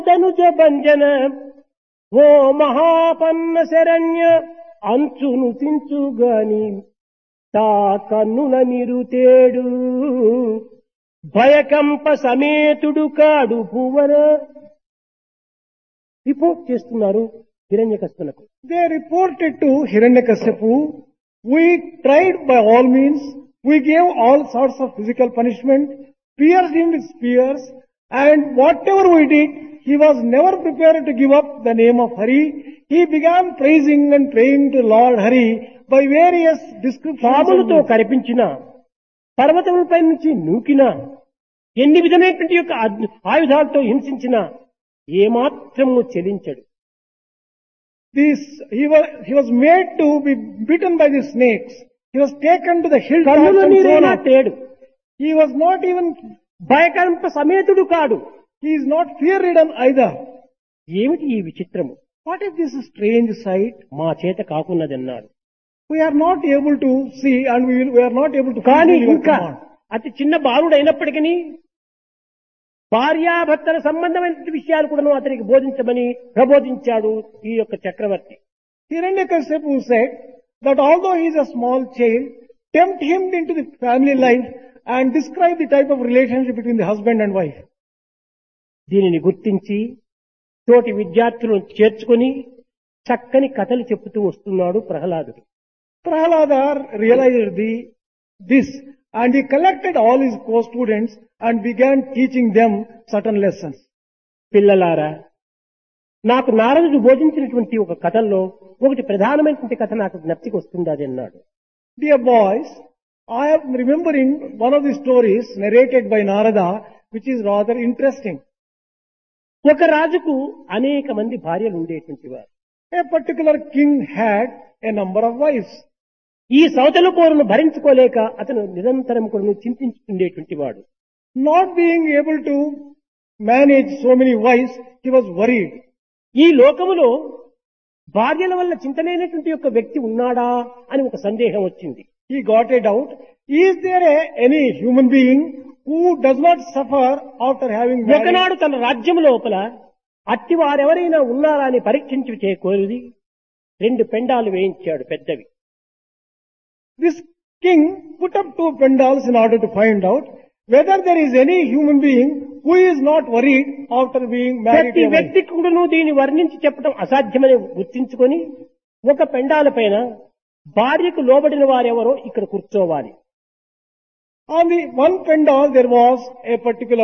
ధనుజ భంజన ఓ మహాపన్న శరణ్య అంచును చించుగాని తా కన్నుల నిరుతేడు భయకంప సమేతుడు కాడు భువన. రిపోర్ట్ చేస్తున్నారు హిరణ్యకశిపునకు. They reported to Hiranyakashipu, we tried by all means, we gave all sorts of physical punishment, pierced him with spears, and whatever we did, he was never prepared to give up the name of Hari. He began praising and praying to Lord Hari by various descriptions. పాములతో కనిపించిన పర్వతములపై నుంచి నూకిన ఎన్ని విధమైనటువంటి యొక్క ఆయుధాలతో హింసించిన ఏమాత్రము చెలించడు. He was made to be bitten by the snakes. He was taken to the hill. కన్నుల నీరైనా తేడు. He was not even భయకంప సమేతుడు కాడు. He is not fear-ridden either. ఏమిటి ఈ విచిత్రము? What is this strange sight? మా చేత కాకున్నదన్నాడు. We are not able to see and we are not able to కానీ fulfill your ఇంకా command. అతి చిన్న బాలుడు అయినప్పటికీ భార్యాభర్తల సంబంధమైన విషయాలు కూడా అతనికి బోధించమని ప్రబోధించాడు ఈ యొక్క చక్రవర్తి. Hiranyakashipu said that although he is a small child, tempt him into the family life and describe the type of relationship between the husband and wife. దీనిని గుర్తించి తోటి విద్యార్థులను చేర్చుకొని చక్కని కథలు చెప్పుతూ వస్తున్నాడు ప్రహ్లాదుడు. Prahalada realized this and he collected all his co-students and began teaching them certain lessons. పిల్లలారా, నాకు నారదుడు బోధించినటువంటి ఒక కథల్లో ఒకటి ప్రధానమైనటువంటి కథ నాకు జ్ఞప్తికి వస్తుంది అది అన్నాడు. Dear boys, I am remembering one of the stories narrated by Narada which is rather interesting. ఒక రాజుకు అనేక మంది భార్యలు ఉండేటువంటి వారు. A particular king had a number of wives. ఈ సౌతల పోరును భరించుకోలేక అతను నిరంతరం కూడా చింతించుతుండేటువంటి వాడు. Not being able to manage so many wives, he was worried. ఈ లోకములో భార్యల వల్ల చింతలేనటువంటి యొక్క వ్యక్తి ఉన్నాడా అని ఒక సందేహం వచ్చింది. He got a doubt. Is there any human being who does not suffer after having married? ఒకనాడు తన రాజ్యం లోపల అట్టి వారెవరైనా ఉన్నారా అని పరీక్షించి చేకూరి 2 పెండాలు వేయించాడు పెద్దవి. This king put up 2 pendals in order to find out whether there is any human being who is not worried after being married. ప్రతి వ్యక్తి కూడాను దీన్ని వర్ణించి చెప్పడం అసాధ్యమని గుర్తించుకొని ఒక పెండాల పైన భార్యకు లోబడిన వారెవరో ఇక్కడ కూర్చోవాలి. On the one pendal there was a particular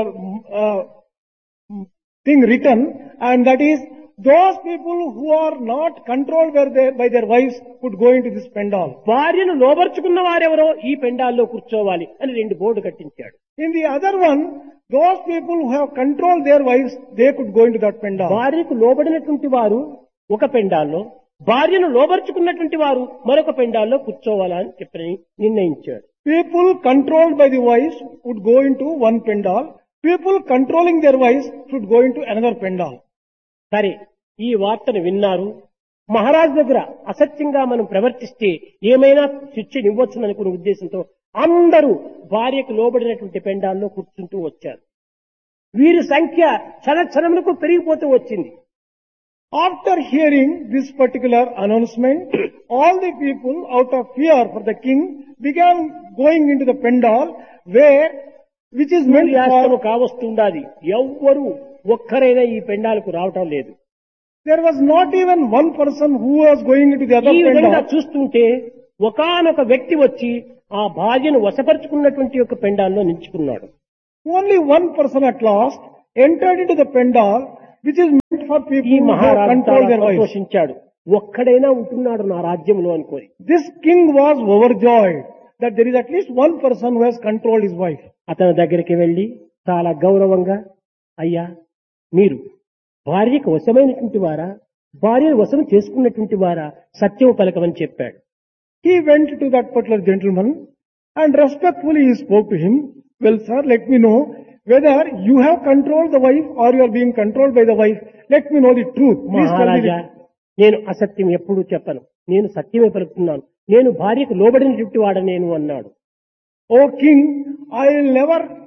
thing written, and that is those people who are not controlled by their wives could go into this pendal. భార్యను లోబర్చుకున్న వారెవరో ఈ పెండాల్లో కూర్చోవాలి అని 2 బోర్డు కట్టించాడు. In the other one, those people who have controlled their wives, they could go into that pendal. భార్యకు లోబడినటువంటి వారు ఒక పెండాల్లో, భార్యను లోబర్చుకున్నటువంటి వారు మరొక పెండాల్లో కూర్చోవాలని చెప్పని నిర్ణయించాడు. People controlled by the wives would go into one pendal. People controlling their wives should go into another pendal. సరే, ఈ వార్తను విన్నారు. మహారాజు దగ్గర అసత్యంగా మనం ప్రవర్తిస్తే ఏమైనా శిక్షనివ్వచ్చుననుకునే ఉద్దేశంతో అందరూ భార్యకు లోబడినటువంటి పెండాల్లో కూర్చుంటూ వచ్చారు. వీరి సంఖ్య క్షణములకు పెరిగిపోతూ వచ్చింది. After hearing this particular announcement, all the people out of fear for the king began going into the pendal which is meant for. కావస్తుండాలి. ఎవ్వరూ ఒక్కరైనా ఈ పెండాలకు రావటం లేదు. There was not even one person who was going into the other ఈ విధంగా pendal. చూస్తుంటే ఒకానొక వ్యక్తి వచ్చి ఆ భార్యను వశపరుచుకున్నటువంటి యొక్క పెండాల్లో నిల్చుకున్నాడు. Only one person at last entered into the pendal which is meant for people ఈ who have మహారాజు controlled their wives. సంతోషించాడు. ఒక్కడైనా ఉంటున్నాడు నా రాజ్యంలో అనుకోని. This king was overjoyed that there is at least one person who has controlled his wife. అతని దగ్గరికి వెళ్లి చాలా గౌరవంగా, అయ్యా మీరు భార్యకు వశమైనటువంటి వారా, భార్యను వశం చేసుకున్నటువంటి వారా, సత్యం పలకమని చెప్పాడు. He went to that particular gentleman and respectfully he spoke to him. Well sir, let me know whether you have controlled the wife or you are being controlled by the wife. Let me know the truth. Please tell me మహారాజా, నేను అసత్యం ఎప్పుడూ చెప్పను, నేను సత్యమే పలుకుతున్నాను, నేను భార్యకు లోబడినటువంటి వాడ నేను అన్నాడు. O king, I will never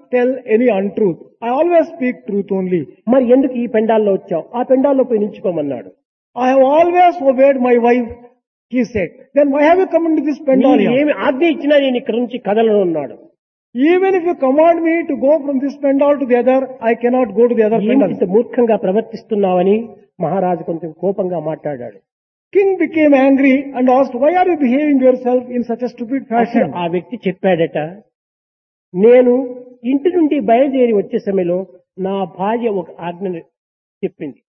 tell any untruth. I always speak truth only. మరి ఎందుకు ఈ పెండాల్లో వచ్చావు? ఆ పెండాల్లో పోయి నిల్చుకోమన్నాడు. I have always obeyed my wife, he said. Then why have you come into this pendal నీవు here? ఏమి ఆజ్ఞ ఇచ్చినా నేను ఇక్కడ నుంచి కదలను అన్నాడు. Even if you command me to go from this pendal to the other, I cannot go to the other ఏమిటి pendal. ఇంత మూర్ఖంగా ప్రవర్తిస్తున్నావని మహారాజు కొంచెం కోపంగా మాట్లాడాడు. King became angry and asked, why are you behaving yourself in such a stupid అప్పుడు fashion? ఆ వ్యక్తి చెప్పాడట, నేను ఇంటి నుండి బయలుదేరి వచ్చే సమయంలో నా భార్య ఒక ఆజ్ఞను చెప్పింది.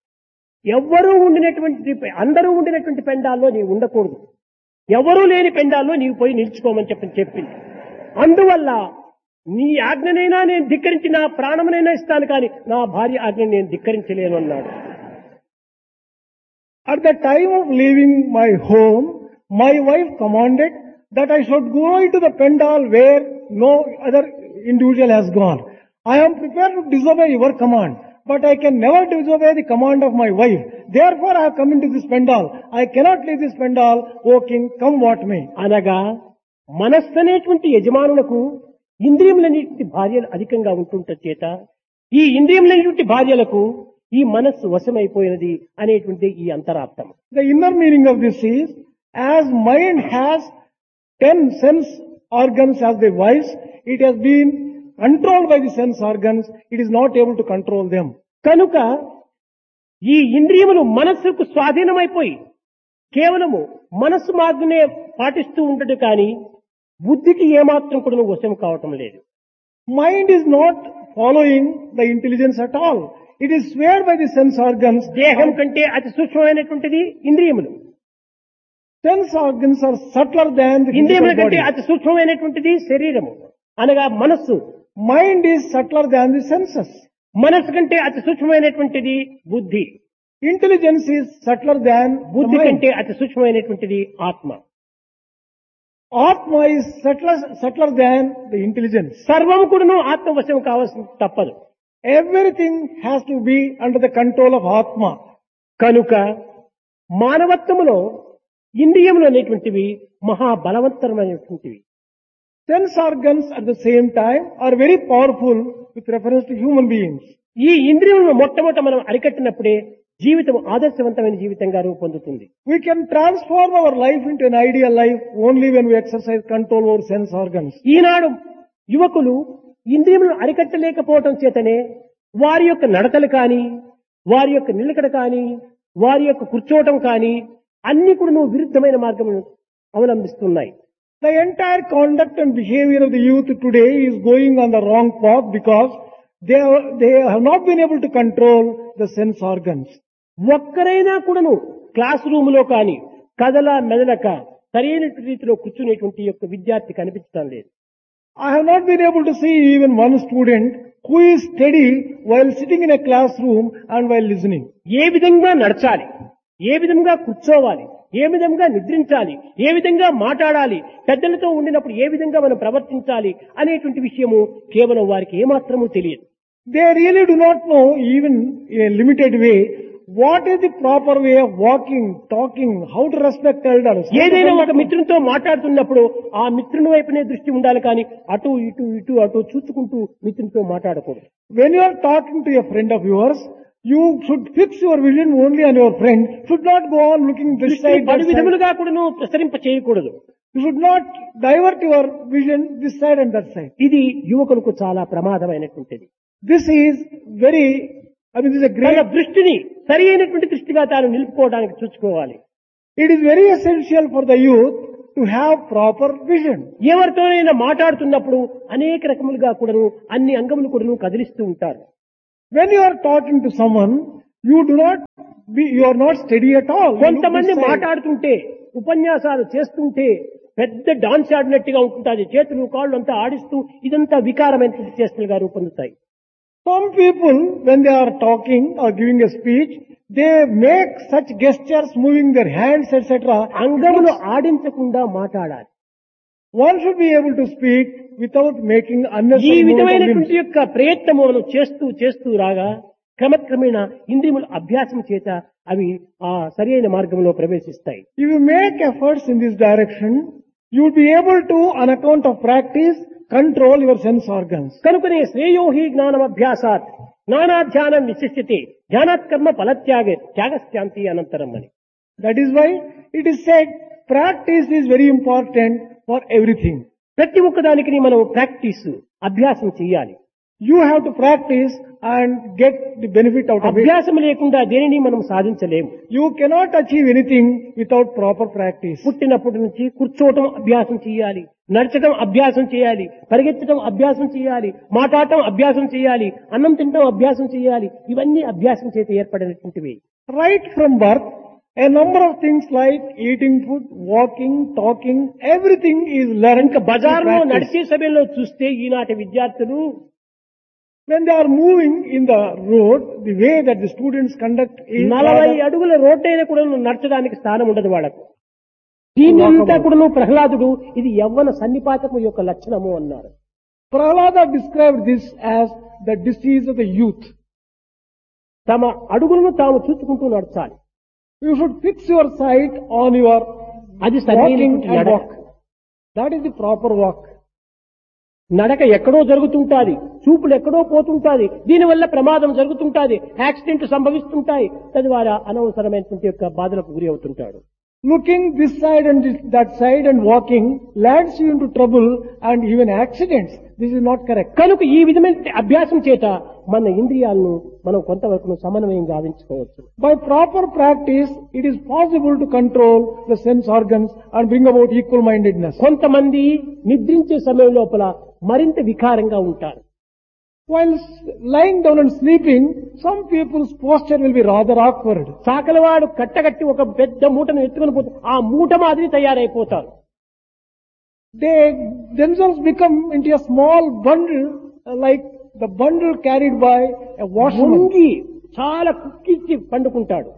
అందరూ ఉండినటువంటి పెండాల్లో నీవు ఉండకూడదు, ఎవరూ లేని పెండాల్లో నీవు పోయి నిల్చుకోమని చెప్పింది. అందువల్ల నీ ఆజ్ఞనైనా నేను ధిక్కరించి నా ప్రాణమునైనా ఇస్తాను, కానీ నా భార్య ఆజ్ఞను నేను ధిక్కరించలేను అన్నాడు. At the time of leaving my home, my wife commanded that I should go into the pendal where no other individual has gone. I am prepared to disobey your command, but I can never disobey the command of my wife. Therefore I have come into this pendal. I cannot leave this pendal, O king, come what may. అనగా మనస్సు అనేటువంటి యజమానులకు ఇంద్రియములనేటువంటి భార్యలు అధికంగా ఉంటుంట చేత ఈ ఇంద్రియములనేటువంటి భార్యలకు ఈ మనస్సు వశమైపోయినది అనేటువంటి ఈ అంతరార్థం. The inner meaning of this is, as mind has 10 sense organs as the wives, it has been controlled by the sense organs, it is not able to control them. కనుక ఈ ఇంద్రియములు మనస్సుకు స్వాధీనమైపోయి కేవలము మనస్సు మార్గనే పాటిస్తూ ఉండదు, కానీ బుద్ధికి ఏమాత్రం కూడా వశం కావటం లేదు. Mind is not following the intelligence at all. It is swayed by the sense organs. దేహం కంటే అతి సూక్ష్మమైనటువంటిది ఇంద్రియములు. Sense organs are subtler than the ఇంద్రియముల physical కంటే body. అతి సూక్ష్మమైనటువంటిది శరీరము అనగా మనస్సు. Mind is subtler than the senses. మనస్సు కంటే అతి సూక్ష్మమైనటువంటిది బుద్ధి. Intelligence is subtler than the బుద్ధి mind. కంటే అతి సూక్ష్మమైనటువంటిది ఆత్మ. Atma is subtler than the intelligence. సర్వము కూడాను ఆత్మవశం కావాల్సిన తప్పదు. Everything has to be under the control of Atma. కనుక మానవత్వములో ఇంద్రియములు అనేటువంటివి మహాబలవంతమైనటువంటివి. Sense organs at the same time are very powerful with reference to human beings. ఈ ఇంద్రియములను మొట్టమొదట మనం అరికట్టినప్పుడే జీవితం ఆదర్శవంతమైన జీవితంగా రూపొందుతుంది. We can transform our life into an ideal life only when we exercise control over sense organs. ఈనాడు యువకులు ఇంద్రియములను అరికట్టలేకపోవటం చేతనే వారి యొక్క నడతలు కానీ, వారి యొక్క నిలకడ కానీ, వారి యొక్క కూర్చోవటం కానీ అన్ని కూడా విరుద్ధమైన మార్గమును అవలంబిస్తున్నాయి. The entire conduct and behavior of the youth today is going on the wrong path because they have not been able to control the sense organs. ఒక్కరైనా కూడాను క్లాస్ రూమ్ లో కానీ కదల మెదలక సరైన రీతిలో కూర్చునేటువంటి యొక్క విద్యార్థి కనిపించడం లేదు. I have not been able to see even one student who is steady while sitting in a classroom and while listening. ఏ విధంగా నడచాలి, ఏ విధంగా కూర్చోవాలి, ఏ విధంగా నిద్రించాలి, ఏ విధంగా మాట్లాడాలి, పెద్దలతో ఉండినప్పుడు ఏ విధంగా మనం ప్రవర్తించాలి అనేటువంటి విషయము కేవలం వారికి ఏమాత్రమూ తెలియదు. They really do not know, even in a limited way, what is the proper way of walking, talking, how to respect elders. ఏదైనా ఒక మిత్రునితో మాట్లాడుతున్నప్పుడు ఆ మిత్రుని వైపునే దృష్టి ఉండాలి, కానీ అటు ఇటు ఇటు అటు చూసుకుంటూ మిత్రునితో మాట్లాడకూడదు. When you are talking to a friend of yours, you should fix your vision only on your friend. Should not go on looking this side, that పలు side. విధములుగా కూడాను ప్రసరింప చేయకూడదు. You should not divert your vision this side and that side. ఇది యువకులకు చాలా ప్రమాదమైనటువంటిది. This is this is a తన great, దృష్టిని సరి అయినటువంటి దృష్టిగా తాను నిలుపుకోవడానికి చూసుకోవాలి. it is very essential for the youth to have proper vision. ఎవరితోనైనా మాట్లాడుతున్నప్పుడు అనేక రకములుగా కూడాను అన్ని అంగములు కూడాను కదిలిస్తూ ఉంటారు. When you are talking to someone, you are not steady at all. You look కొంతమంది this side. మాట్లాడుతుంటే ఉపన్యాసాలు చేస్తుంటే పెద్ద డాన్స్ ఆడినట్టుగా ఉంటుంది. చేతులు కాళ్ళు అంతా ఆడిస్తూ ఇదంతా వికారమైనటువంటి చేష్టలుగా రూపొందుతాయి. Some people, when they are talking or giving a speech, they make such gestures, moving their hands, etc. అంగములు ఆడించకుండా మాట్లాడాలి. One should be able to speak without making ఈ unnecessary movement of విధమైనటువంటి limbs. యొక్క ప్రయత్నము మనం చేస్తూ రాగా క్రమక్రమేణా ఇంద్రియముల అభ్యాసం చేత అవి ఆ సరి అయిన మార్గంలో ప్రవేశిస్తాయి. If you make efforts in this direction, you will be able to, on account of practice, control your sense organs. కనుకనే శ్రేయోహి జ్ఞానమభ్యాసాత్ జ్ఞానాధ్యానం విశిష్యతే ధ్యానాత్ కర్మ ఫలత్యాగే త్యాగశాంతి అనంతరం అని. That is why it is said practice is very important for everything. ప్రతి ఒక్కదానికి మనం practice అభ్యాసం చేయాలి. You have to practice and get the benefit out of it. అభ్యాసం లేకుండా దేనిని మనం సాధించలేము. You cannot achieve anything without proper practice. పుట్టినప్పటి నుంచి కూర్చోవటం అభ్యాసం చేయాలి, నడచడం అభ్యాసం చేయాలి, పరిగెత్తడం అభ్యాసం చేయాలి, మాట్లాడటం అభ్యాసం చేయాలి, అన్నం తినడం అభ్యాసం చేయాలి. ఇవన్నీ అభ్యాసం చేత ఏర్పడినటువంటివి. Right from birth, a number of things like eating food, walking, talking, everything is learned. ఇంకా బజార్లో through practice. నడిచే సమయంలో చూస్తే ఈనాటి విద్యార్థులు When they are moving in the road, the way that the students conduct is 40 అడుగుల రోడ్డైనా కూడా నడచడానికి స్థానం ఉండదు వాళ్ళకు. దీన్నంతా కూడా ప్రహ్లాదుడు ఇది యవ్వన సన్నిపాతము యొక్క లక్షణము అన్నారు. Prahlada described this as the disease of the youth. తమ అడుగులను తాము చూసుకుంటూ నడచాలి. You should fix your sight on your అది walking సరైనటువంటి and నడక. walk. That is the proper walk. నడక ఎక్కడో జరుగుతుంటాది, చూపులు ఎక్కడో పోతుంటాది, దీనివల్ల ప్రమాదం జరుగుతుంటాది, యాక్సిడెంట్ సంభవిస్తుంటాయి, తద్వారా అనవసరమైనటువంటి యొక్క బాధలకు గురి అవుతుంటాడు. Looking this side and that side and walking lands you into trouble and even accidents. This is not correct. కనుక ఈ విధమైన అభ్యాసం చేత మన ఇంద్రియాలను మనం కొంతవరకు సమన్వయం గావించుకోవచ్చు. By proper practice, it is possible to control the sense organs and bring about equal-mindedness. కొంతమంది నిద్రించే సమయం లోపల మరింత వికారంగా ఉంటారు. While lying down and sleeping, some people's posture will be rather awkward. సాకలవాడు కట్టగట్టి ఒక పెద్ద మూటను ఎత్తుకొని పోతే ఆ మూట మాదిరి తయారైపోతారు. They themselves become into a small bundle, like the bundle carried by a washerman. వంగి చాలా కుక్కిచ్చి పండుకుంటాడు.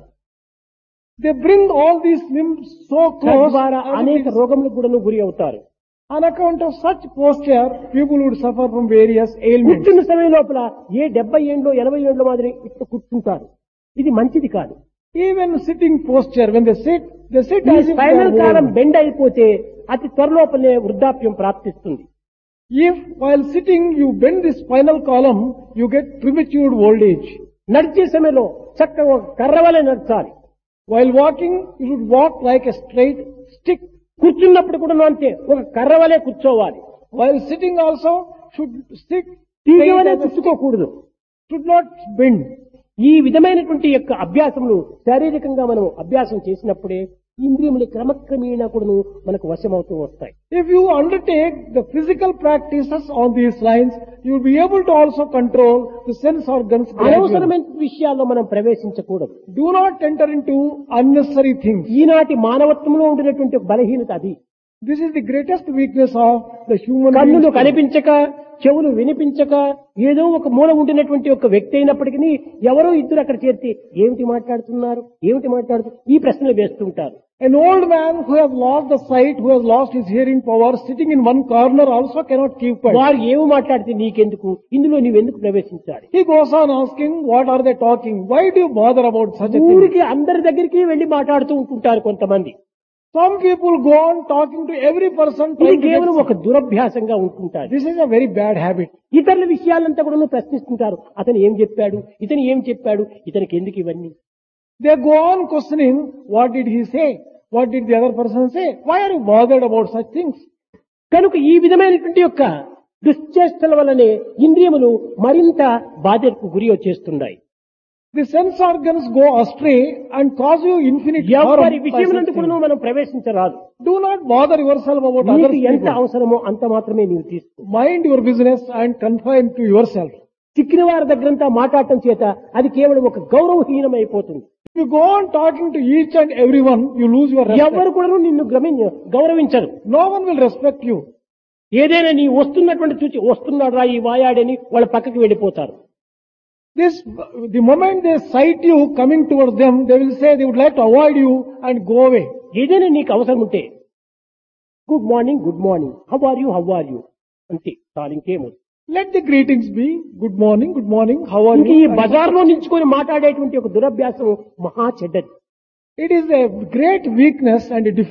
They bring all these limbs so close, తద్వారా అనేక రోగములకు కూడా గురి అవుతారు. on account of such posture, people would suffer from various ailments. కూర్చున్న సమయం లోపల ఏ 70 ఏండ్లో 80 ఏండ్ల మాదిరి ఇట్లా కూర్చుంటారు. ఇది మంచిది కాదు. Even sitting posture, when they sit ఈ as if they spinal are column old. Bend అయిపోతే అతి త్వరలోపలే వృద్ధాప్యం ప్రాప్తిస్తుంది. If while sitting you bend the spinal column, you get premature old age. నడిచే సమయంలో చక్కగా ఒక కర్రవలే నడచాలి. While walking, you should walk like a straight stick. కూర్చున్నప్పుడు కూడా అంతే ఒక కర్రవలే కూర్చోవాలి. While sitting also, should sit తీగవలే straight as a stick, కూర్చుకోకూడదు. should not bend. ఈ విధమైనటువంటి యొక్క అభ్యాసములు శారీరకంగా మనం అభ్యాసం చేసినప్పుడే ఇంద్రియములు క్రమక్రమేణా కూడా మనకు వశమవుతూ వస్తాయి. If you undertake the physical practices on these lines, you will be able to also control the sense organs gradually. అనవసరమైన విషయాల్లో మనం ప్రవేశించకూడదు. Do not enter into unnecessary things. ఈనాటి మానవత్వంలో ఉండినటువంటి ఒక బలహీనత అది. This is the greatest weakness of the human కన్నులు being. కనిపించక, చెవులు వినిపించక, ఏదో ఒక మూల ఉండినటువంటి ఒక వ్యక్తి అయినప్పటికీ ఎవరో ఇద్దరు అక్కడ చేరితే ఏమిటి మాట్లాడుతున్నారు, ఏమిటి మాట్లాడుతున్నారు, ఈ ప్రశ్నలు వేస్తుంటారు. An old man who has lost the sight, who has lost his hearing power, sitting in one corner also cannot keep quiet. వారు ఏమి మాట్లాడితే నీకెందుకు, ఇందులో నీవెందుకు ప్రవేశించాలి? He goes on asking, what are they talking? Why do you bother about such a thing? ఊరికి అందరి దగ్గరికి వెళ్లి మాట్లాడుతూ ఉంటుంటారు కొంతమంది. Some people go on talking to every person. ఇది trying to కేవలం get- ఒక దురభ్యాసంగా ఉంటుంటారు. This is a very bad habit. ఇతరుల విషయాలంతా కూడా ప్రశ్నిస్తుంటారు. అతను ఏం చెప్పాడు, ఇతను ఏం చెప్పాడు, ఇతనికి ఎందుకు ఇవన్నీ? They go on questioning, what did he say? What did the other person say? Why are you bothered about such things? కనుక ఈ విధమైనటువంటి యొక్క దుశ్చేష్టల వల్లనే ఇంద్రియములు మరింత బాధ్యతకు గురి వచ్చేస్తున్నాయి. The sense organs go astray and cause you infinite harm. ఎవరి by విషయమునందు such కూడా things. మనం ప్రవేశించరాదు. Do not bother yourself about నీకు others. ఎంత people. అవసరమో అంత మాత్రమే నీవు తీసుకో. Mind your business and confine to yourself. చిక్కిన వారి దగ్గరంతా మాట్లాడటం చేత అది కేవలం ఒక గౌరవహీనమైపోతుంది. If you go on talking to each and everyone, you lose your respect. ఎవరు కూడా నిన్ను గౌరవించరు. No one will respect you. ఏదైనా నీ వస్తున్నటువంటి చూచి వస్తున్నాడు రా ఈ వాయాడని వాళ్ళ పక్కకి వెళ్ళిపోతారు. The moment they sight you coming towards them, they will say they would like to avoid you and go away. ఏదైనా నీకు అవసరం ఉంటే good morning, how are you అంతే చాలు, ఇంకేమో. Let the greetings be good morning, how are ఇంక you? ఈ బజార్లో నిల్చుకొని మాట్లాడేటువంటి ఒక దురభ్యాసం మహా చెడ్డది. It is a great weakness and a defect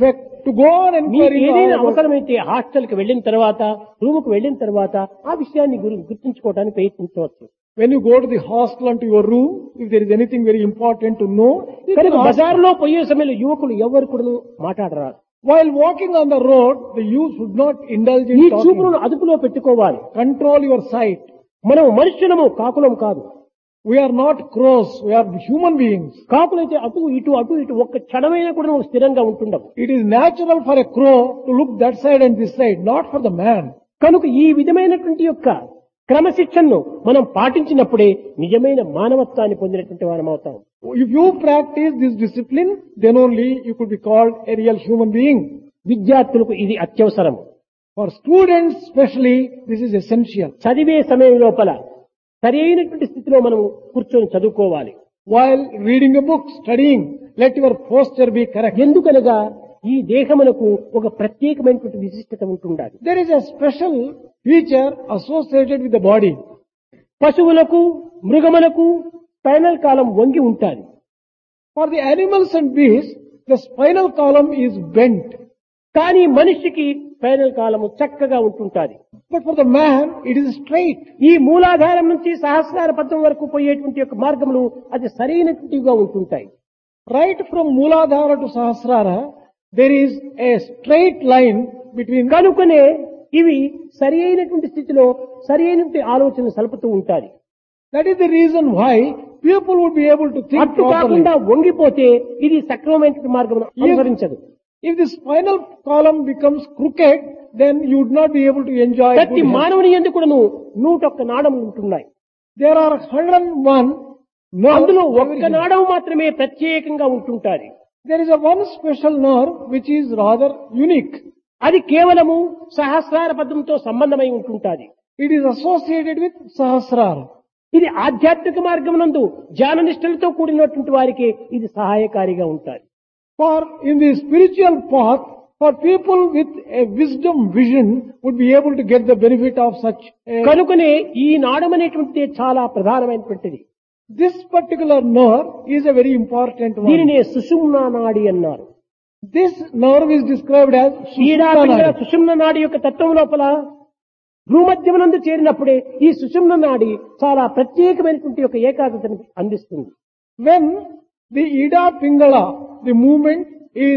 to go on మీకు inquiring ఏదైనా all about- అవసరమైతే హాస్టల్ కి వెళ్ళిన తర్వాత రూమ్ కు వెళ్ళిన తర్వాత ఆ విషయాన్ని గుర్తుంచుకోవడానికి ప్రయత్నించవచ్చు. when you go to the hostel and to your room, if there is anything very important to know, you కనుక can ask. బజార్లో పోయే సమయంలో యువకులు ఎవరు కూడా మాట్లాడరాదు. While walking on the road, the youth should not indulge ఈ in చూపులను talking. అదుపులో పెట్టుకోవాలి. Control your sight. మనం మనుష్యులము, కాకులం కాదు. We are not crows, we are human beings. కాకులైతే అటు ఇటు ఒక్క క్షణమైనా కూడా నువ్వు స్థిరంగా ఉంటుండవు. It is natural for a crow to look that side and this side, not for the man. కనుక ఈ విధమైనటువంటి యొక్క క్రమశిక్షణను మనం పాటించినప్పుడే నిజమైన మానవత్వాన్ని పొందినటువంటి వారం అవుతాం. If you practice this discipline, then only you could be called a real human being. విద్యార్థులకు ఇది అత్యవసరం. For students especially, this is essential. చదివే సమయం లోపల సరి అయినటువంటి స్థితిలో మనం కూర్చొని చదువుకోవాలి. While reading a book, studying, let your posture be correct. ఎందుకనగా ఈ దేహమునకు ఒక ప్రత్యేకమైనటువంటి విశిష్టత ఉంటుండాలి. There is a special feature associated with the body. పశువులకు, మృగములకు స్పైనల్ కాలం వంగి ఉంటాది. For the animals and beasts, the spinal column is bent. కానీ మనిషికి స్పైనల్ కాలము చక్కగా ఉంటుంటాది. But for the man, it is straight. ఈ మూలాధారం నుంచి సహస్రార పద్మం వరకు పోయేటువంటి యొక్క మార్గములు అది సరైనటువంటివిగా ఉంటుంటాయి. Right from Mooladhara to Sahasrara, there is a straight line between. కనుకనే ఇవి సరి అయినటువంటి స్థితిలో సరి అయినటువంటి ఆలోచన సలుపుతూ ఉంటాయి. That is the reason why people would be able to think అట్టు properly. కాకుండా వంగిపోతే ఇది సక్రమమైనటువంటి మార్గం అనుసరించదు. If the spinal column becomes crooked, then you would not be able to enjoy ప్రతి good health. మానవుని యందు కూడాను 101 నాడములు ఉంటున్నాయి. There are 101 nerves. అందులో in every ఒక్క human. నాడము మాత్రమే ప్రత్యేకంగా ఉంటుంటాది. There is a one special nerve which is rather unique. అది కేవలము సహస్రార పద్మంతో సంబంధమై ఉంటుంటాది. It is associated with Sahasrara. ఇది ఆధ్యాత్మిక మార్గమునందు ధ్యాన నిష్టలతో కూడినటువంటి వారికి ఇది సహాయకారిగా ఉంటాది. For in the spiritual path, for people with a wisdom vision would be able to get the benefit of such a. కనుకనే ఈ నాడము అనేటువంటిది చాలా ప్రధానమైనటువంటిది. This particular nerve is a very important one. దీనినే సుషుమ్నా నాడి అన్నారు. This nerve is described as ఈడా Sushumna Pingala nadi. సుషుమ్న నాడి యొక్క తత్వం లోపల భూమధ్యమునందు చేరినప్పుడే ఈ సుషుమ్న నాడి చాలా ప్రత్యేకమైనటువంటి యొక్క ఏకాగ్రతను అందిస్తుంది. When the Ida Pingala, the movement is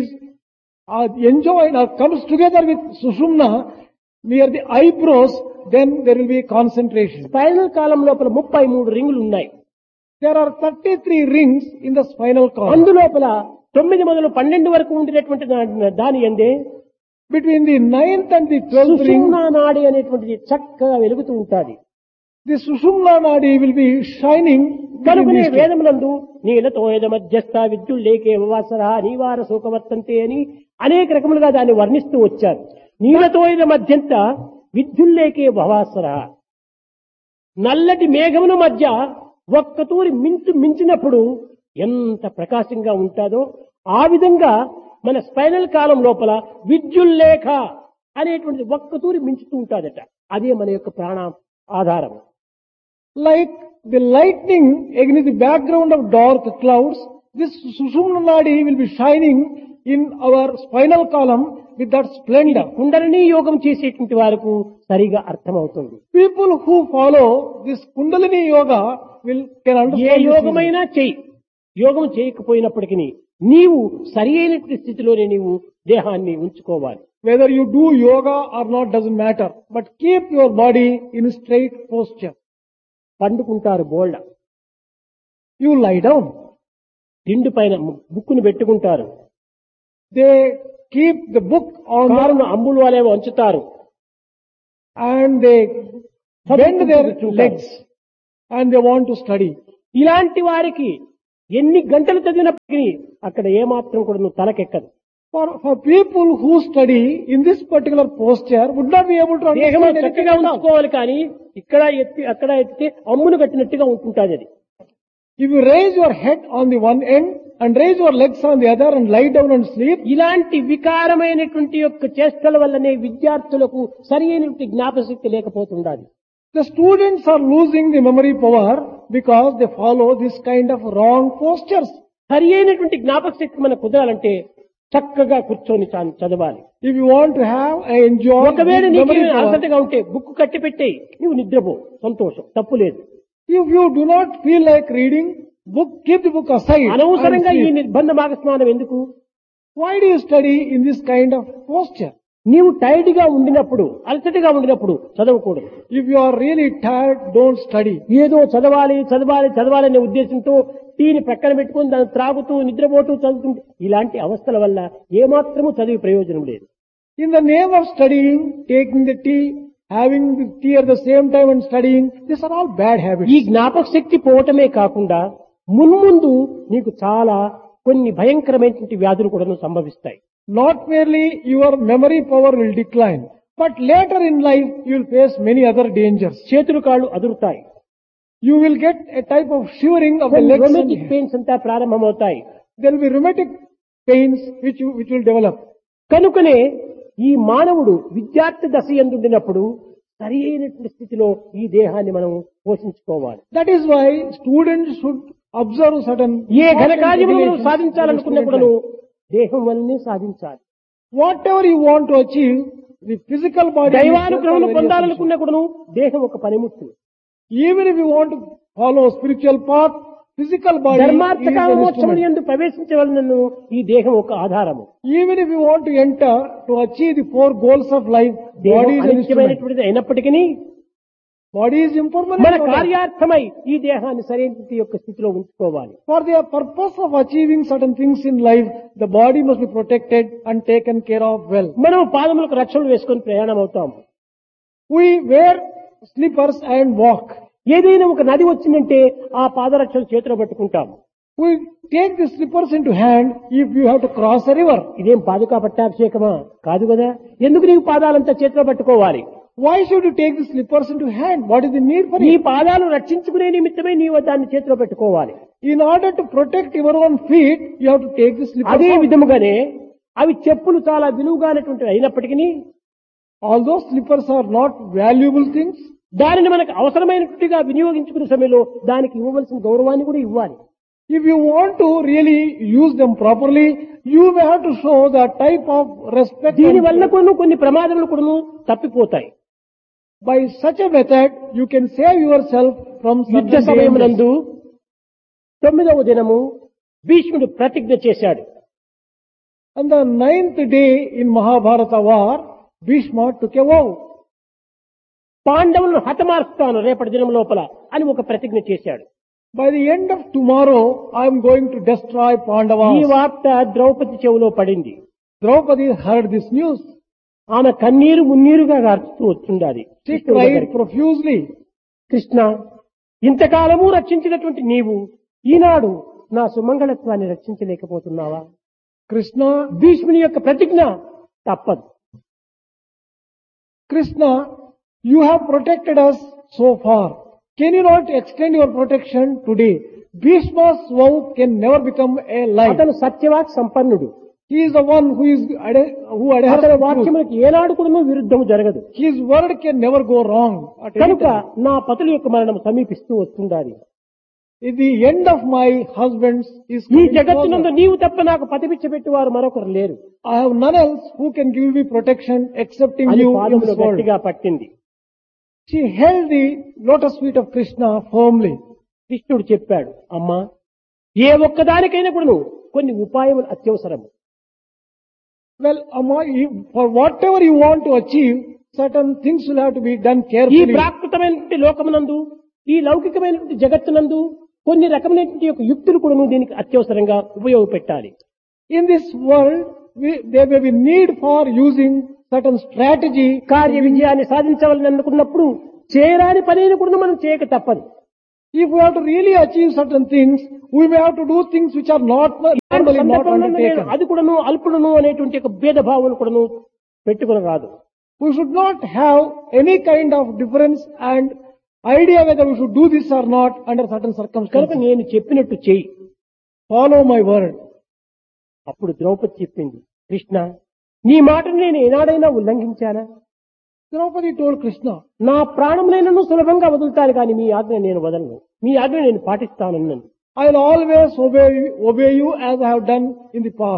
enjoyed or comes together with Sushumna near the eyebrows, then there will be concentration. Spinal కాలం లోపల 33 రింగులు ఉన్నాయి. There are 33 rings in the spinal column. అందులోపల 9 మొదలు 12 వరకు ఉండినటువంటి దాని అందే Between the 9th and the 12th ring, సుషుమ్నా నాడి అనేటువంటిది చక్కగా వెలుగుతూ ఉంటాది. the Sushumna nadi will be shining. between కనుకనే these two. వేదములందు నీలతో యద మధ్యస్థ విద్యుల్లేకే వాసర నీవార శోకవర్తంతే అని అనేక రకములుగా దాన్ని వర్ణిస్తూ వచ్చారు. నీలతో యద మధ్యంత విద్యుల్లేకే భవాసర, నల్లటి మేఘముల మధ్య ఒక్కతూరి మించినప్పుడు ఎంత ప్రకాశంగా ఉంటాదో ఆ విధంగా మన స్పైనల్ కాలం లోపల విద్యుల్లేఖ అనేటువంటిది ఒక్కతూరి మించుతూ ఉంటాదట. అదే మన యొక్క ప్రాణ ఆధారం. Like the lightning against the background of dark clouds, this Sushumna nadi will be shining in our spinal column with that splendor. Kundalini యోగం చేసేటువంటి వారికి సరిగా అర్థమవుతుంది. People who follow this Kundalini yoga can A understand this యోగమైనా చెయ్యి, యోగం చేయకపోయినప్పటికీ నీవు సరి అయినటువంటి స్థితిలోనే నీవు దేహాన్ని ఉంచుకోవాలి. Whether you do yoga or not doesn't matter, but keep your body in a straight posture. పండుకుంటారు బోల్డ, You lie down. దిండు పైన బుక్కును పెట్టుకుంటారు, They keep the book on the, కారును అంబులు వలె వంచుతారు, and they bend their legs and they want to study. ఇలాంటి వారికి ఎన్ని గంటలు చదివినప్పటికీ అక్కడ ఏమాత్రం కూడా నువ్వు తలకెక్కదు. For people who study in this particular posture would not be able to దేహము understand anything చక్కగా at all. ఉంచుకోవాలి, కానీ ఇక్కడ ఎత్తి అక్కడ ఎత్తితే అమ్మును కట్టినట్టుగా ఉంటుంటుంది అది. If you raise your head on the one end and raise your legs on the other and lie down and sleep, ఇలాంటి వికారమైనటువంటి యొక్క చేష్టల వల్లనే విద్యార్థులకు సరి అయినటువంటి జ్ఞాపశక్తి లేకపోతుండాలి. the students are losing the memory power because they follow this kind of wrong postures. సరి అయినటువంటి జ్ఞాపక శక్తి మనకు కుదరాలంటే చక్కగా కూర్చొని చదవాలి. If you want to have a enjoy ఒకవేళ good నీకు memory power, అలసటగా ఉంటే బుక్ కట్టి పెట్టేయి, నువ్వు నిద్రపో, సంతోషం, తప్పు లేదు. if you do not feel like reading, keep the book aside. and అనవసరంగా ఈ sleep. నిర్బంధ భాగస్నానం ఎందుకు? Why do you study in this kind of posture? నీవు టైర్డ్ గా ఉండినప్పుడు, అలసటగా ఉండినప్పుడు చదవకూడదు. If you are really tired, don't study. ఏదో చదవాలి చదవాలి చదవాలి అనే ఉద్దేశంతో టీని ప్రక్కన పెట్టుకుని దాన్ని త్రాగుతూ నిద్రపోతూ చదువుతుంటే ఇలాంటి అవస్థల వల్ల ఏమాత్రము చదివి ప్రయోజనం లేదు. In the name of studying, taking the tea, having the tea at the same time and studying, these are all bad habits. ఈ జ్ఞాపక శక్తి పోవటమే కాకుండా మున్ముందు నీకు చాలా కొన్ని భయంకరమైనటువంటి వ్యాధులు కూడా సంభవిస్తాయి. Not merely your memory power will decline, but later in life you will face many other dangers. చేతులు కాళ్ళు అదురుతాయి, You will get a type of shivering of the legs. and రొమాటిక్ hands. Pains అంతా ప్రారంభమవుతాయి. There will be rheumatic pains which will develop. కనుకనే ఈ మానవుడు విద్యార్థి దశ యందుండినప్పుడు సరి అయినటువంటి స్థితిలో ఈ దేహాన్ని మనం పోషించుకోవాలి. That is why students should observe certain ఏ ఘన important కార్యములను regulations సాధించాలనుకున్నప్పుడు in student life. దేహం వల్లనే సాధించాలి. Whatever you want to achieve, the physical body. దైవానుగ్రహం పొందాలనుకున్నప్పుడు దేహం ఒక పనిముట్టు. Even if you want to follow spiritual path, physical body is ధర్మార్థ an కామ మోక్షముల instrument. యందు ప్రవేశించవలనను ఈ దేహం ఒక ఆధారము. Even if you want to enter to achieve the 4 goals of life, దేహం body is an instrument. అనిత్యమైనటువంటిది అయినప్పటికీ Body is impermanent. మన organ. కార్యార్థమై ఈ దేహాన్ని సరైన యొక్క స్థితిలో ఉంచుకోవాలి. For the purpose of achieving certain things in life, the body must be protected and taken care of well. మనం పాదములకు రక్షలు వేసుకొని ప్రయాణం అవుతాం. We wear slippers and walk. ఏదైనా ఒక నది వచ్చిందంటే ఆ పాదరక్షలు చేతిలో పట్టుకుంటాం. We take the slippers into hand if you have to cross a river. ఇదేం పాదుకా పట్టాభిషేకమా? కాదు కదా. ఎందుకు నీవు పాదాలంతా చేతిలో పట్టుకోవాలి? Why should you take the slippers into hand? What is the need for నీ it? పాదాలు రక్షించుకునే నిమిత్తమే నీవు దాన్ని చేతిలో పెట్టుకోవాలి. In order to protect your own feet, you have to take the slippers అదే out. విధముగానే అవి చెప్పులు చాలా విలువగానటువంటివి అయినప్పటికీ Although slippers are not valuable things, దానిని మనకు అవసరమైనట్టుగా వినియోగించుకునే సమయంలో దానికి ఇవ్వవలసిన గౌరవాన్ని కూడా ఇవ్వాలి. if you want to really use them properly, you may have to show the type of respect. దీని and- వల్ల కూడా కొన్ని ప్రమాదములు కూడా తప్పిపోతాయి. By such a method, you can save yourself from యుద్ధ certain సమయం dangers. నందు 9వ దినము భీష్ముడు ప్రతిజ్ఞ చేశాడు. On the 9th day in Mahabharata war, Bhishma took a vow. పాండవులను హతమార్చుతాను రేపటి దినం లోపల అని ఒక ప్రతిజ్ఞ చేశాడు. By the end of tomorrow, I am going to destroy ఈ Pandavas. వార్త ద్రౌపది చెవిలో పడింది. Draupadi heard this news. ఆమె కన్నీరు మున్నీరుగా గార్చుతూ వచ్చిండాలి. She cried profusely. కృష్ణ, ఇంతకాలము రక్షించినటువంటి నీవు ఈనాడు నా సుమంగళత్వాన్ని రక్షించలేకపోతున్నావా? Krishna, భీష్ముని యొక్క ప్రతిజ్ఞ తప్పదు. Krishna, you have protected us so far. Can you not extend your protection today? Bhishma's vow can never become a lie. అతను సత్యవాక్ సంపన్నుడు. He is the one who adheres అతని to truth. వాక్యములకు ఏనాడు కూడా విరుద్ధము జరగదు. His word can never go wrong. At any కనుక time. నా పతుల యొక్క మరణం సమీపిస్తూ వస్తుండాలి. If the end of my husband's is ఈ coming జగత్తునందు closer, నీవు తప్ప నాకు పతిపిచ్చ పెట్టువారు మరొకరు లేరు I have none else who can give me protection excepting అని you in పాదములు this world. గట్టిగా పట్టింది. She held the lotus feet of Krishna firmly. కృష్ణుడు చెప్పాడు, అమ్మా, ఏ ఒక్కదానికైనా కూడా కొన్ని ఉపాయములు అత్యవసరము. Well, Amma, for whatever you want to achieve, certain things will have to be done ఈ carefully. ప్రాకృతమైనటువంటి లోకమునందు, ఈ లౌకికమైనటువంటి జగత్తునందు కొన్ని రకమైనటువంటి యొక్క యుక్తులు కూడా దీనికి అత్యవసరంగా ఉపయోగపెట్టాలి. In this world, there may be need for using certain strategy. కార్య విజయాన్ని సాధించవాలని అనుకున్నప్పుడు చేయరాని పనిని కూడా మనం చేయక తప్పదు. If we have to really achieve certain things, we may have to do things which are normally not సందర్భంలో నేను undertaken. అది కూడాను అల్పుడును అనేటువంటి ఒక భేదభావం కూడాను పెట్టుకుని రాదు. We should not have any kind of difference and idea whether we should do this or not under certain కనుక circumstances. నేను చెప్పినట్టు చెయ్యి. Follow my word. అప్పుడు ద్రౌపది చెప్పింది, కృష్ణ, నీ మాటను నేను ఏనాడైనా ఉల్లంఘించానా? Draupadi told Krishna, నా ప్రాణములైనను సులభంగా వదులుతాను కానీ మీ ఆజ్ఞ నేను వదలను, మీ ఆజ్ఞ నేను పాటిస్తానన్నాను. I will always obey you as I have done in the past.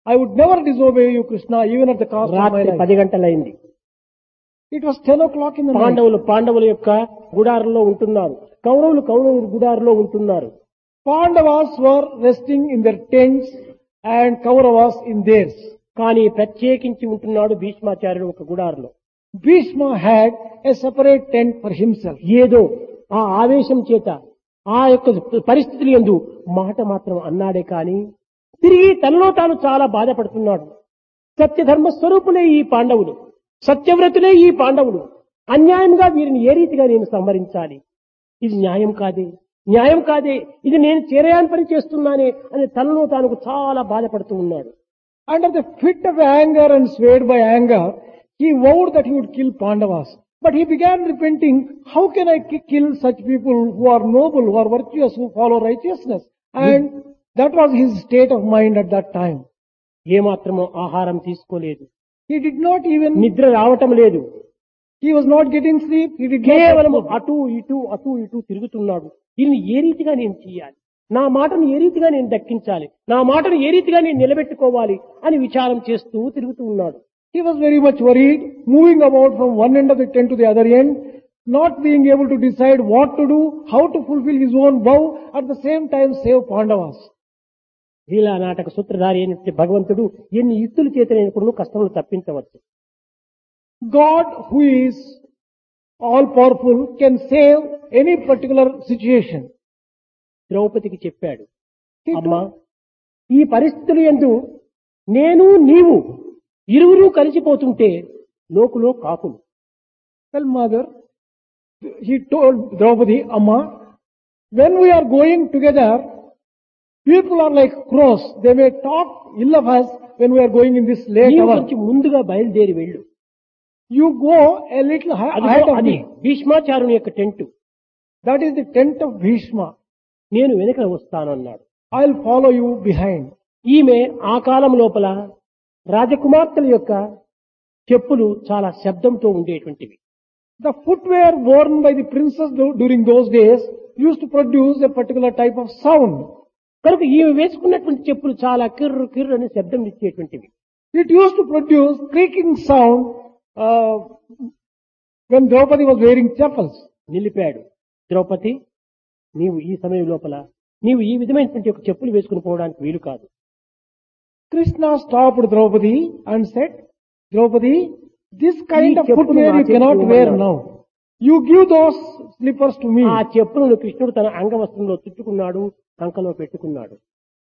I would never disobey you, Krishna, even at the cost of my రాత్రి life. 10 గంటలైంది. It was 10 o'clock in the night. పాండవుల యొక్క గుడారంలో ఉంటున్నారు, కౌరవుల గుడారంలో ఉంటున్నారు. Pandavas were resting in their tents and Kauravas in theirs. కానీ ప్రత్యేకించి ఉంటున్నాడు భీష్మాచార్యుడు ఒక గుడారంలో. Bhishma had a separate tent for himself. ఏదో ఆ ఆవేశం చేత ఆ యొక్క పరిస్థితులు యందు మాట మాత్రం అన్నాడే కాని తిరిగి తనలో తాను చాలా బాధపడుతున్నాడు. సత్యధర్మ స్వరూపులే ఈ పాండవులు, సత్యవ్రతులే ఈ పాండవులు, అన్యాయంగా వీరిని ఏ రీతిగా నేను సంహరించాలి? ఇది న్యాయం కాదే, ఇది నేను చేరయాని పని చేస్తున్నానే అని తనలో తాను చాలా బాధపడుతూ ఉన్నాడు. Under the fit of anger and swayed by anger, he vowed that he would kill Pandavas. But he began repenting, how can I kill such people who are noble, who are virtuous, who follow righteousness? And that was his state of mind at that time. ఏమాత్రమో ఆహారం తీసుకోలేదు, He did not even, నిద్ర రావటం లేదు, he was not getting sleep, he did కేవలం not. అటు ఇటు తిరుగుతున్నాడు. దీన్ని ఏ రీతిగా నేను చేయాలి, నా మాటను ఏ రీతిగా నేను దక్కించాలి, నా మాటను ఏ రీతిగా నేను నిలబెట్టుకోవాలి అని విచారం చేస్తూ తిరుగుతూ ఉన్నాడు. He was very much worried, moving about from one end of the tent to the other end, not being able to decide what to do, how to fulfill his own vow, at the same time save Pandavas. లీలా నాటక సూత్రధారి అయిన భగవంతుడు ఎన్ని యుక్తుల చేతనైనప్పుడు కష్టములు తప్పించవచ్చు. God, who is all powerful, can save any particular situation. ద్రౌపదికి చెప్పాడు, He అమ్మా told, ఈ పరిస్థితులు యందు నేను నీవు ఇరువురు కలిసిపోతుంటే లోకులో కాకులు. Well, mother, he told Draupadi, Amma, when we are going together, people are like crows. They may talk ill of us when we are going in this late నీవు hour. కొంచెం ముందుగా బయలుదేరి వెళ్ళు. You go a little ahead of అది me. భీష్మాచారుని యొక్క tent, That is the tent of Bhishma. నేను వెనుక వస్తానన్నాడు. I'll follow you behind. ఈమె ఆ కాలం లోపల రాజకుమార్తెల యొక్క చెప్పులు చాలా శబ్దంతో ఉండేటువంటివి. The footwear worn by the princess during those days used to produce a particular type of sound. కనుక ఈమె వేసుకున్నటువంటి చెప్పులు చాలా కిర్రు కిర్రు అనే శబ్దం ఇచ్చేటువంటివి. It used to produce creaking sound when Draupadi was wearing chappals. నిలిపాడు. Draupadi, నీవు ఈ సమయం లోపల నీవు ఈ విధమైనటువంటి ఒక చెప్పులు వేసుకుని పోవడానికి వీలు కాదు. Krishna stopped Draupadi and said, Draupadi, this kind of ఈ చెప్పులు footwear నా you cannot చెప్పులు wear అన్నాడు. now. You give those slippers to me. ఆ చెప్పులను కృష్ణుడు తన అంగవస్త్రంలో చుట్టుకున్నాడు, కంకలో పెట్టుకున్నాడు.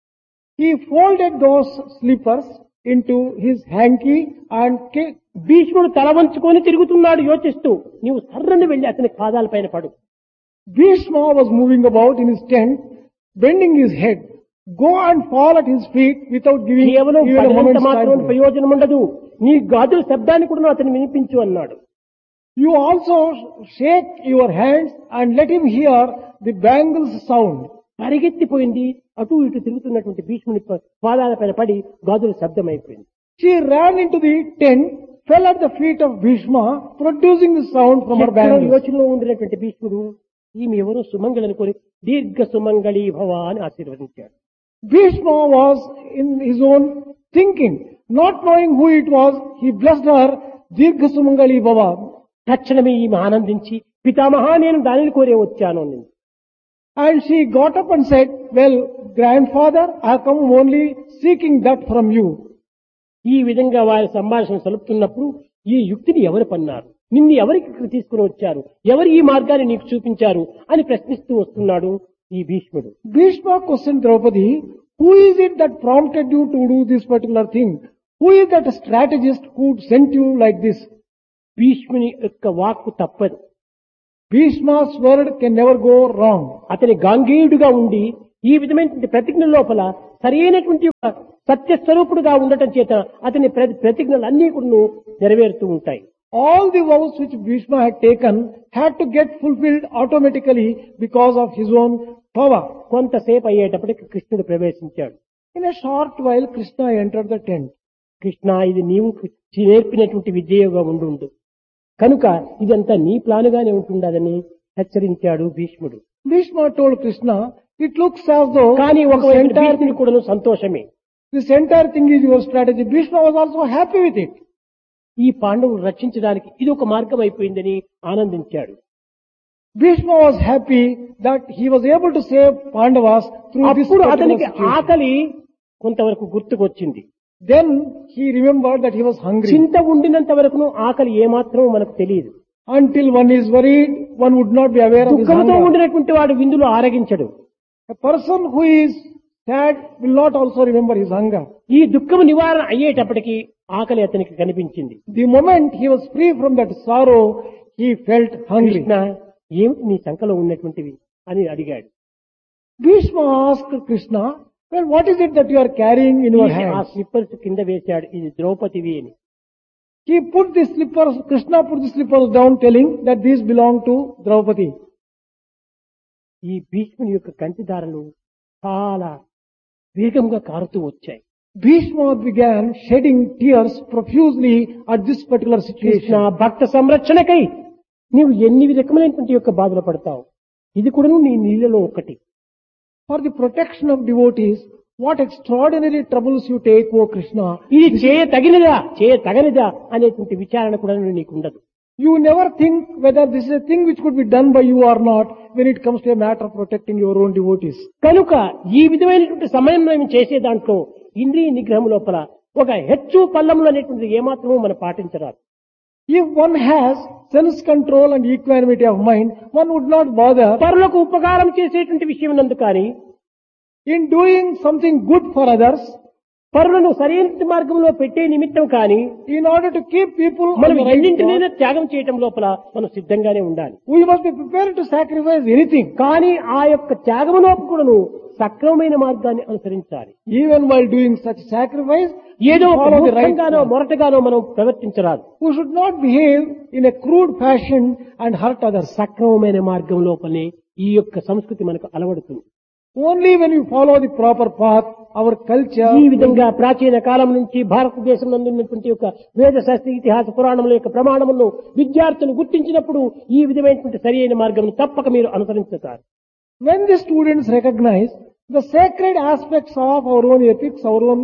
He folded those slippers into his hanky and భీష్ముడు తల వంచుకొని తిరుగుతున్నాడు యోచిస్తూ, నీవు సర్రని వెళ్లి అతని పాదాలపైన పడు. Bhishma was moving about in his tent, bending his head. Go and fall at his feet without giving కేవలం even a పడినంత moment's మాత్రం time. ప్రయోజనం ఉండదు, నీ గాజుల శబ్దాన్ని కూడా అతను వినిపించు అన్నాడు. You also shake your hands and let him hear the bangles sound. పరిగెత్తిపోయింది, అటు ఇటు తిరుగుతున్నటువంటి భీష్ముని పాదాలపైన పడి గాజుల శబ్దం అయిపోయింది. She ran into the tent, fell at the feet of Bhishma, producing the sound from her ఎక్కడో bangles. యోచనలో ఉండినటువంటి భీష్ముడు ఈమె ఎవరో సుమంగళి అనుకొని దీర్ఘ సుమంగళి భవ అని ఆశీర్వదించాడు. Bhishma was in his own thinking, not knowing who it was, he blessed her, Dirgha Sumangali Bhava. తక్షణమే ఈమె ఆనందించి, పితామహా నేను దానిని కోరే వచ్చాను అన్నది. And she got up and said, well, grandfather, I have come only seeking that from you. ఈ విధంగా వారి సంభాషణ సలుపుతున్నప్పుడు ఈ యుక్తిని ఎవరు పన్నారు, నిన్ను ఎవరికి తీసుకుని వచ్చారు, ఎవరు ఈ మార్గాన్ని నీకు చూపించారు అని ప్రశ్నిస్తూ వస్తున్నాడు ఈ భీష్ముడు. Bhishma questioned Draupadi, who is it that prompted you to do this particular thing? Who is that strategist who sent you like this? భీష్ముని యొక్క వాక్కు తప్పదు. Bhishma's word can never go wrong. అతని గాంగేయుడుగా ఉండి ఈ విధమైనటువంటి ప్రతిజ్ఞ లోపల సరైనటువంటి సత్యస్వరూపుడుగా ఉండటం చేత అతని ప్రతిజ్ఞలు అన్ని కూడా నెరవేరుతూ ఉంటాయి. All the vows which Bhishma had taken had to get fulfilled automatically because of his own power. కొంతసేపు అయ్యేటప్పటికి కృష్ణుడు ప్రవేశించాడు. In a short while, Krishna entered the tent. Krishna, ఇది నీవు నేర్పినటువంటి విద్యగా ఉండు, కనుక ఇదంతా నీ ప్లానుగానే ఉంటుండదని హెచ్చరించాడు భీష్ముడు. Bhishma told Krishna, it looks as though కానీ this ఒకవైపు entire భీష్ముడు కూడా సంతోషమే. This entire thing is your strategy. Bhishma was also happy with it. ఈ పాండవులు రక్షించడానికి ఇది ఒక మార్గం అయిపోయిందని ఆనందించాడు. Bhishma was happy that he was able to save Pandavas through this అప్పుడు particular అతనికి situation. ఆకలి కొంతవరకు గుర్తుకొచ్చింది. Then he remembered that he was hungry. చింత ఉండినంత వరకును ఆకలి ఏమాత్రం మనకు తెలియదు. Until one is worried, one would not be aware of his దుఃఖంతో hunger. ఉండినటువంటి వాడు విందులు ఆరగించడు. A person who is sad will not also remember his hunger. ఈ దుఃఖం నివారణ అయ్యేటప్పటికి ఆకలి అతనికి కనిపించింది. The moment he was free from that sorrow, he felt hungry. Krishna, ఏమిటి నీ సంకలో ఉన్నటువంటివి అని అడిగాడు. Bhishma asked Krishna, well, what is it that you are carrying in your ఆ hands? స్లిప్పర్స్ కింద వేశాడు, ఇది ద్రౌపదివి అని. He put the slippers, Krishna put the slippers down telling that these belong to Draupadi. ఈ భీష్ముని యొక్క కంటిదారులు చాలా వేగంగా కారుతూ వచ్చాయి. Bhishma began shedding tears profusely at this particular Krishna, situation. భక్త సంరక్షణకై నీవు ఎన్ని రకమైనటువంటి యొక్క బాధలు పడతావు, ఇది కూడా నీ నీళ్ళలో ఒకటి. For the protection of devotees, what extraordinary troubles you take, O Krishna. ఇది తగనిదా అనేటువంటి విచారణ కూడా నీకు ఉండదు. You never think whether this is a thing which could be done by you or not when it comes to a matter of protecting your own devotees. కనుక ఈ విధమైనటువంటి సమన్వయం చేసే దాంట్లో ఇంద్రియ నిగ్రహం లోపల ఒక హెచ్చు పల్లములు అనేటువంటిది ఏమాత్రమూ మనం పాటించరాదు. If one has sense control and equanimity of mind, one would not bother పరులకు ఉపకారం చేసేటువంటి విషయం నందు కానీ, in doing something good for others, పరులను సరైన మార్గంలో పెట్టే నిమిత్తం కానీ in order to keep people on మనం the right ఎన్నింటినైనా path. త్యాగం చేయటం లోపల మనం సిద్ధంగానే ఉండాలి. We must be prepared to sacrifice anything. కానీ ఆ యొక్క త్యాగములోపు కూడాను సక్రమమైన మార్గాన్ని అనుసరించాలి. Even while doing such sacrifice, ఏదో ఒక follow the right మూర్ఖంగానో path. మొరటగానో మనం ప్రవర్తించరాదు. We should not behave in a crude fashion and hurt others. సక్రమమైన మార్గం లోపలనే ఈ యొక్క సంస్కృతి మనకు అలవడుతుంది. Only when you follow the proper path, our culture, ఈ విధంగా ప్రాచీన కాలం నుంచి భారతదేశం నందు ఉన్నటువంటి యొక్క వేద శాస్త్ర ఇతిహాస పురాణముల యొక్క ప్రమాణములను విద్యార్థులు గుర్తించినప్పుడు ఈ విధమైనటువంటి సరి అయిన మార్గం తప్పక మీరు అనుసరించుతారు. when the students recognize the sacred aspects of our own ethics, our own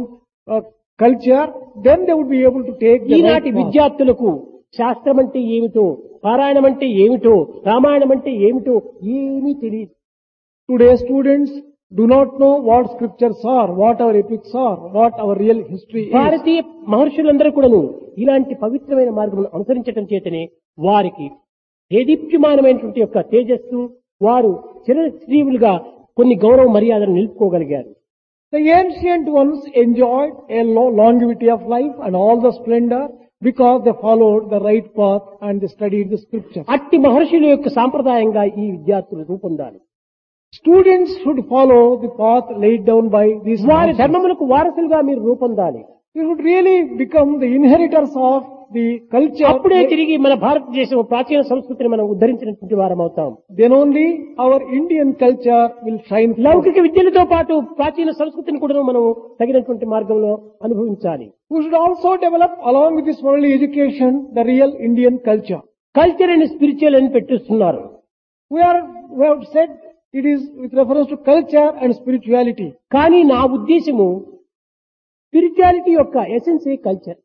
culture, then they would be able to take the right ఈనాటి path. విద్యార్థులకు శాస్త్రం అంటే ఏమిటో, పారాయణం అంటే ఏమిటో, రామాయణం అంటే ఏమిటో ఏమీ తెలియదు. Today's students do not know what scriptures are, what our epics are, what our real history is. భారతీయ మహర్షులందరూ కూడాను ఇలాంటి పవిత్రమైన మార్గమును అనుసరించడం చేతనే వారికి దేదీప్యమానమైనటువంటి యొక్క తేజస్సు, వారు చిరస్త్రీవులుగా కొన్ని గౌరవ మర్యాదలు నిలుపుకోగలిగారు. The ancient ones enjoyed a longevity of life and all the splendor because they followed the right path and they studied the scriptures. అట్టి మహర్షుల యొక్క సాంప్రదాయంగా ఈ విద్యార్థులు రూపొందాలి. Students should follow the path laid down by these వారి masters. ధర్మములకు వారసులుగా మీరు రూపొందాలి. You should really become the inheritors of the culture. అప్పుడే తిరిగి మన భారతదేశం ప్రాచీన సంస్కృతిని మనం ఉద్ధరించినటువంటి వారం అవుతాం. Then only our Indian culture will shine forth. లౌకిక విద్యలతో పాటు ప్రాచీన సంస్కృతిని కూడా మనం తగినటువంటి మార్గంలో అనుభవించాలి. We should also develop along with this worldly education the real Indian culture. Culture and spiritual అని పెట్టిస్తున్నారు. We have said it is with reference to culture and spirituality. కానీ నా ఉద్దేశము స్పిరిచువాలిటీ యొక్క essence culture.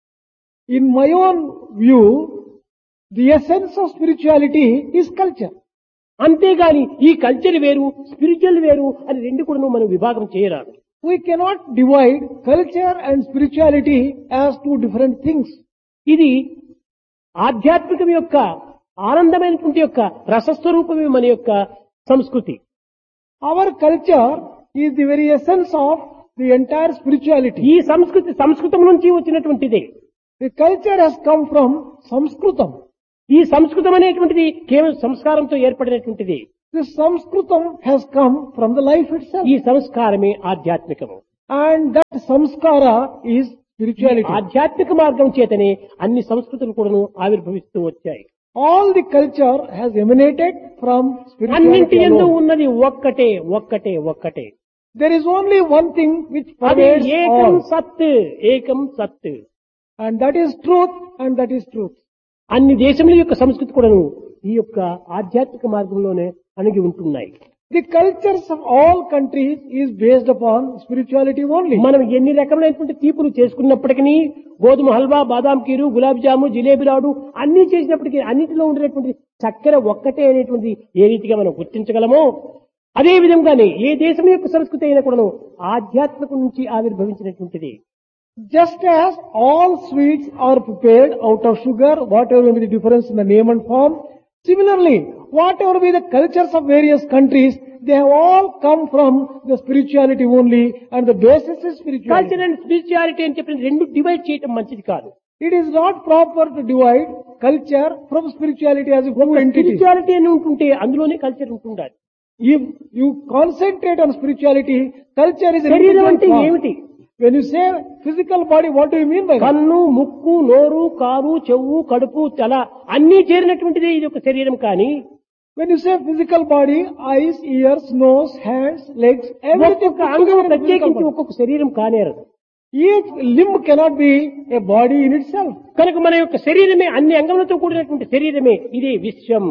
In my own view, the essence of spirituality is culture. అంతేగాని ఈ culture వేరు spiritual వేరు అని రెండు కూడా మనం విభాగం చేయరాదు. We cannot divide culture and spirituality as two different things. ఇది ఆధ్యాత్మికం యొక్క ఆనందమైనటువంటి యొక్క రసస్వరూపమే మన యొక్క సంస్కృతి. Our culture is the very essence of the entire spirituality. ఈ సంస్కృతి సంస్కృతం నుంచి వచ్చినటువంటిదే. The culture has come from Sanskritam. ఈ సంస్కృతం అనేటువంటిది కేవలం సంస్కారంతో ఏర్పడినటువంటిది. This Sanskritam has come from the life itself. ఈ సంస్కారమే ఆధ్యాత్మికము. And that samskara is spirituality. ఆధ్యాత్మిక మార్గం చేతనే అన్ని సంస్కృతులు కూడాను ఆవిర్భవిస్తూ వచ్చాయి. All the culture has emanated from అన్నింటి spirituality యందు alone. ఉన్నది ఒక్కటే. There is only one thing which అది pervades ఏకం all. సత్. And that is truth, and that is truth. అన్ని దేశముల యొక్క సంస్కృతి కూడాను ఈ యొక్క ఆధ్యాత్మిక మార్గంలోనే అణిగి ఉంటున్నాయి. The cultures of all countries is based upon spirituality only. మనం ఎన్ని రకమైనటువంటి తీపులు చేసుకున్నప్పటికీ గోధుమ హల్వా, బాదాం కీరు, గులాబ్ జాము, జిలేబీ లాడు అన్ని చేసినప్పటికీ అన్నిటిలో ఉండేటువంటి చక్కెర ఒక్కటే అనేటువంటి ఏ రీతిగా మనం గుర్తించగలమో అదే విధంగానే ఏ దేశం యొక్క సంస్కృతి అయినా కూడా ఆధ్యాత్మిక నుంచి ఆవిర్భవించినటువంటిది. Just as all sweets are prepared out of sugar, whatever may be the difference in the name and form, similarly, whatever be the cultures of various countries, they have all come from the spirituality only, and the basis is spirituality. Culture and spirituality అని చెప్పిన రెండు divide చేయటం మంచిది కాదు. It is not proper to divide culture from spirituality as a two entities. Spirituality అని ఉంటుంటే అందులోనే culture ఉంటుండాలి. If you concentrate on spirituality, culture is a శరీరం అంటే different form. ఏమిటి? When you say physical body, what do you mean by that? కన్ను, ముక్కు, నోరు, కారు, చెవు, కడుపు, తల అన్ని చేరినటువంటిది ఇది ఒక శరీరం. కానీ When you say physical body, eyes, ears, nose, hands, legs, everything ఒక్కొక్క అంగం ప్రత్యేకించి ఒక్కొక్క శరీరం కానేరదు. Each limb cannot be a body in itself. కనుక మన యొక్క శరీరమే అన్ని అంగములతో కూడినటువంటి శరీరమే ఇదే విశ్వం.